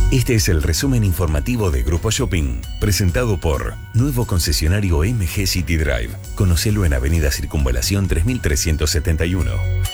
Este es el resumen informativo de Grupo Shopping, presentado por Nuevo Concesionario MG City Drive. Conocelo en Avenida Circunvalación 3371.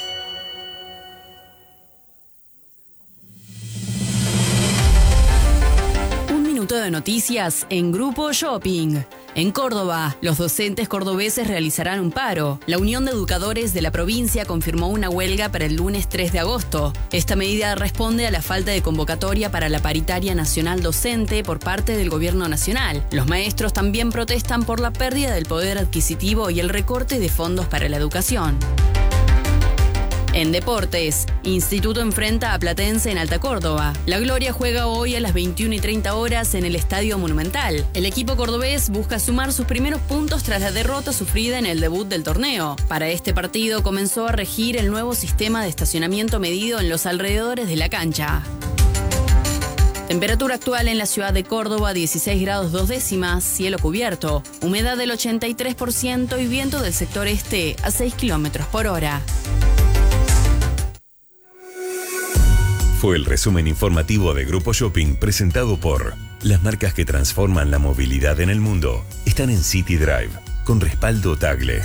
Un minuto de noticias en Grupo Shopping. En Córdoba, los docentes cordobeses realizarán un paro. La Unión de Educadores de la provincia confirmó una huelga para el lunes 3 de agosto. Esta medida responde a la falta de convocatoria para la paritaria nacional docente por parte del gobierno nacional. Los maestros también protestan por la pérdida del poder adquisitivo y el recorte de fondos para la educación. En deportes, Instituto enfrenta a Platense en Alta Córdoba. La Gloria juega hoy a las 21:30 en el Estadio Monumental. El equipo cordobés busca sumar sus primeros puntos tras la derrota sufrida en el debut del torneo. Para este partido comenzó a regir el nuevo sistema de estacionamiento medido en los alrededores de la cancha. Temperatura actual en la ciudad de Córdoba, 16 grados 2 décimas, cielo cubierto, humedad del 83% y viento del sector este a 6 kilómetros por hora. Fue el resumen informativo de Grupo Shopping presentado por las marcas que transforman la movilidad en el mundo. Están en City Drive, con respaldo Tagle.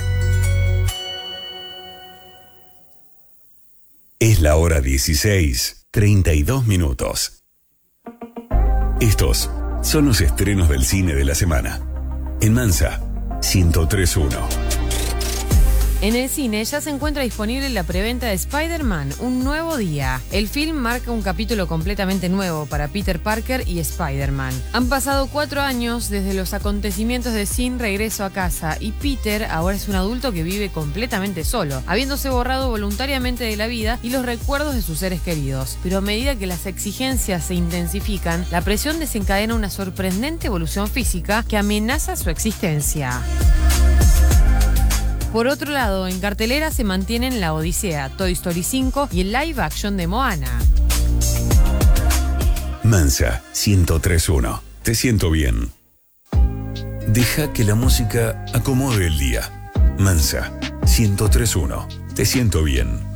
Es la hora 16:32 minutos. Estos son los estrenos del cine de la semana. En Mansa, 103.1. En el cine ya se encuentra disponible la preventa de Spider-Man, Un Nuevo Día. El film marca un capítulo completamente nuevo para Peter Parker y Spider-Man. Han pasado 4 años desde los acontecimientos de Sin Regreso a Casa y Peter ahora es un adulto que vive completamente solo, habiéndose borrado voluntariamente de la vida y los recuerdos de sus seres queridos. Pero a medida que las exigencias se intensifican, la presión desencadena una sorprendente evolución física que amenaza su existencia. Por otro lado, en cartelera se mantienen La Odisea, Toy Story 5 y el live action de Moana. Mansa, 103.1. Te siento bien. Deja que la música acomode el día. Mansa, 103.1. Te siento bien.